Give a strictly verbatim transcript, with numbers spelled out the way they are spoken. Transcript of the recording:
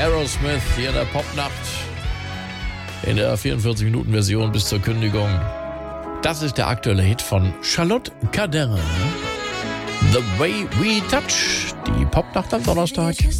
Aerosmith hier in der Popnacht. In der vierundvierzig-Minuten-Version bis zur Kündigung. Das ist der aktuelle Hit von Charlotte Cardin. The Way We Touch. Die Popnacht am Donnerstag.